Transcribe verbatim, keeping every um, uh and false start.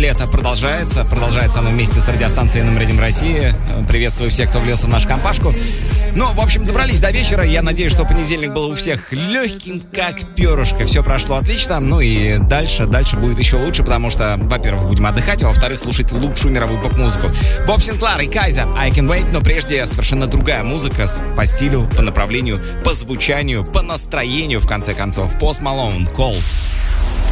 лето продолжается. Продолжается оно вместе с радиостанцией номер один в России. Приветствую всех, кто влился в нашу компашку. Ну, в общем, добрались до вечера. Я надеюсь, что понедельник был у всех легким, как перышко. Все прошло отлично. Ну и дальше, дальше будет еще лучше, потому что, во-первых, будем отдыхать, а во-вторых, слушать лучшую мировую поп-музыку. Боб Синклар и Кайза, I Can Wait. Но прежде совершенно другая музыка по стилю, по направлению, по звучанию, по настроению, в конце концов. Post Malone, Cold.